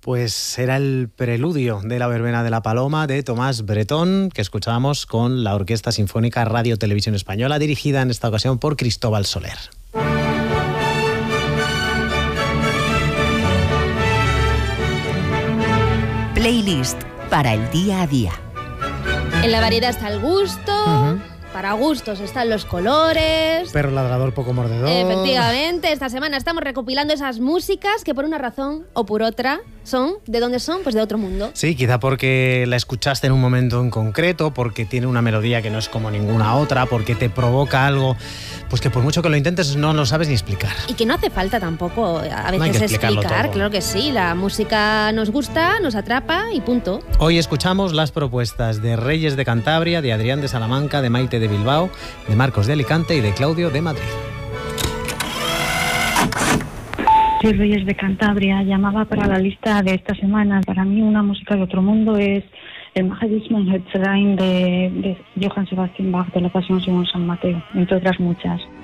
Pues era el preludio de la verbena de la Paloma de Tomás Bretón, que escuchábamos con la Orquesta Sinfónica Radio Televisión Española, dirigida en esta ocasión por Cristóbal Soler. Playlist para el día a día. En la variedad está el gusto, para gustos están los colores. Perro ladrador, poco mordedor. Efectivamente, esta semana estamos recopilando esas músicas que por una razón o por otra son, ¿de dónde son? Pues de otro mundo. Sí, quizá porque la escuchaste en un momento en concreto, porque tiene una melodía que no es como ninguna otra, porque te provoca algo, pues que por mucho que lo intentes no lo sabes ni explicar. Y que no hace falta tampoco a veces no hay que explicar, claro que sí, la música nos gusta, nos atrapa y punto. Hoy escuchamos las propuestas de Reyes de Cantabria, de Adrián de Salamanca, de Maite de Bilbao, de Marcos de Alicante y de Claudio de Madrid. Soy Reyes de Cantabria, llamaba para la lista de esta semana. Para mí una música de otro mundo es el Magedus Herzlein de Johann Sebastian Bach de la Pasión según San Mateo, entre otras muchas.